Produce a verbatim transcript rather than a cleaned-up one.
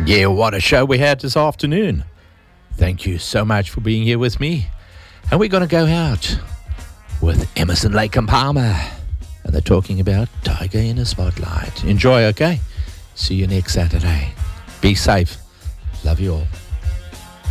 Yeah, what a show we had this afternoon. Thank you so much for being here with me. And we're going to go out with Emerson, Lake and Palmer. And they're talking about Tiger in a Spotlight. Enjoy, okay? See you next Saturday. Be safe. Love you all.